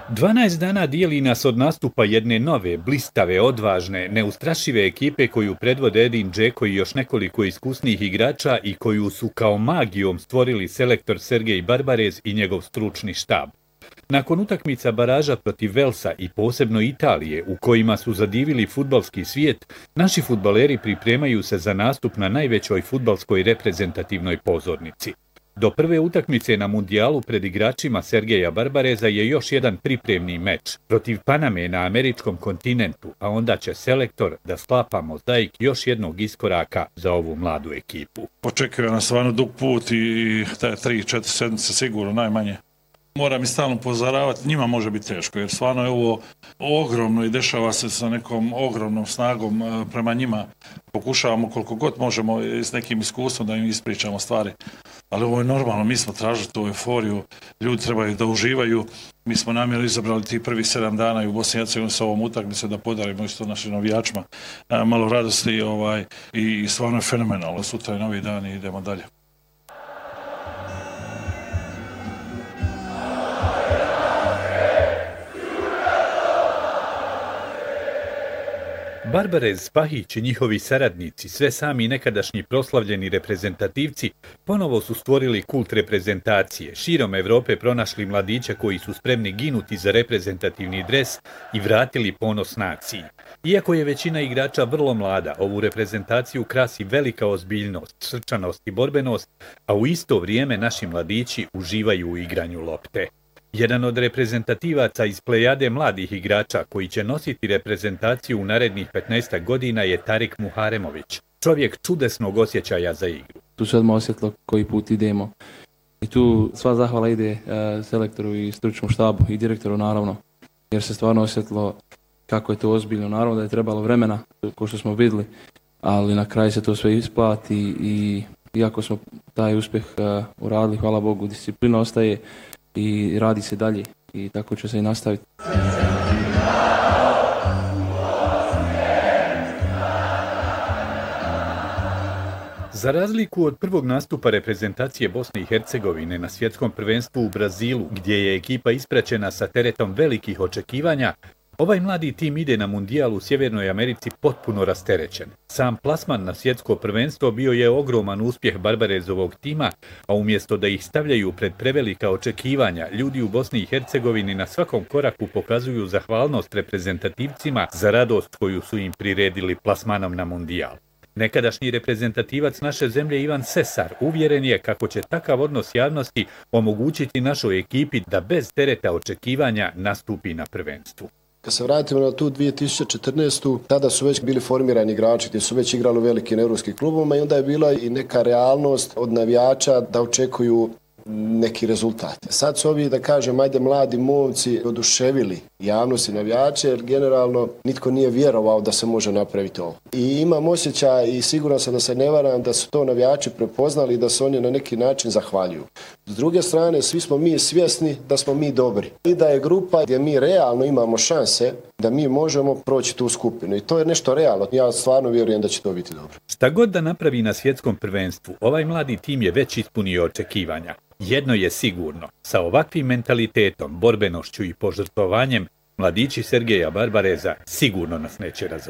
12 dana dijeli nas od nastupa jedne nove, blistave, odvažne, neustrašive ekipe koju predvode Edin Džeko i još nekoliko iskusnih igrača i koju su kao magijom stvorili selektor Sergej Barbarez i njegov stručni štab. Nakon utakmica baraža protiv Velsa i posebno Italije, u kojima su zadivili fudbalski svijet, naši fudbaleri pripremaju se za nastup na najvećoj fudbalskoj reprezentativnoj pozornici. Do prve utakmice na mundijalu pred igračima Sergeja Barbareza je još jedan pripremni meč protiv Paname na američkom kontinentu, a onda će selektor da sklapa mozaik još jednog iskoraka za ovu mladu ekipu. Očekuje nas stvarno dug put i te 3-4 sedmice sigurno najmanje. Moram i stalno upozoravati, njima može biti teško jer stvarno je ovo ogromno i dešava se sa nekom ogromnom snagom prema njima. Pokušavamo koliko god možemo s nekim iskustvom da im ispričamo stvari. Ali ovo je normalno, mi smo tražili tu euforiju, ljudi trebaju da uživaju. Mi smo namjerno izabrali tih prvih 7 dana i u Bosni i Hercegovini sa ovom utakmicom da podarimo isto našim navijačima malo radosti i stvarno je fenomenalno. Sutra je novi dan i idemo dalje. Barbarez, Spahić i njihovi saradnici, sve sami nekadašnji proslavljeni reprezentativci, ponovo su stvorili kult reprezentacije, širom Evrope pronašli mladiće koji su spremni ginuti za reprezentativni dres i vratili ponos naciji. Iako je većina igrača vrlo mlada, ovu reprezentaciju krasi velika ozbiljnost, srčanost i borbenost, a u isto vrijeme naši mladići uživaju u igranju lopte. Jedan od reprezentativaca iz plejade mladih igrača koji će nositi reprezentaciju u narednih 15 godina je Tarik Muharemović, čovjek čudesnog osjećaja za igru. Tu se odmah osjetilo koji put idemo i tu sva zahvala ide selektoru i stručnom štabu i direktoru naravno, jer se stvarno osjetilo kako je to ozbiljno. Naravno da je trebalo vremena, kao što smo vidjeli, ali na kraju se to sve isplati i iako smo taj uspjeh uradili, hvala Bogu, disciplina ostaje i radi se dalje i tako će se i nastaviti. Za razliku od prvog nastupa reprezentacije Bosne i Hercegovine na svjetskom prvenstvu u Brazilu, gdje je ekipa ispraćena sa teretom velikih očekivanja, ovaj mladi tim ide na mundijal u Sjevernoj Americi potpuno rasterećen. Sam plasman na svjetsko prvenstvo bio je ogroman uspjeh Barbarezovog tima, a umjesto da ih stavljaju pred prevelika očekivanja, ljudi u Bosni i Hercegovini na svakom koraku pokazuju zahvalnost reprezentativcima za radost koju su im priredili plasmanom na mundijal. Nekadašnji reprezentativac naše zemlje Ivan Sesar uvjeren je kako će takav odnos javnosti omogućiti našoj ekipi da bez tereta očekivanja nastupi na prvenstvu. Kad se vratimo na tu 2014. tada su već bili formirani igrači gdje su već igrali u velikim evropskim klubovima i onda je bila i neka realnost od navijača da očekuju neki rezultat. Sad su ovi, da kažem, ajde mladi momci oduševili javnost i navijače, jer generalno nitko nije vjerovao da se može napraviti ovo. I imam osjećaj i siguran sam da se ne varam da su to navijači prepoznali i da se oni na neki način zahvaljuju. S druge strane, svi smo mi svjesni da smo mi dobri i da je grupa gdje mi realno imamo šanse da mi možemo proći tu skupinu i to je nešto realno. Ja stvarno vjerujem da će to biti dobro. Šta god da napravi na svjetskom prvenstvu, ovaj mladi tim je već ispunio očekivanja. Jedno je sigurno, sa ovakvim mentalitetom, borbenošću i požrtvovanjem, mladići Sergeja Barbareza sigurno nas neće razumjeti.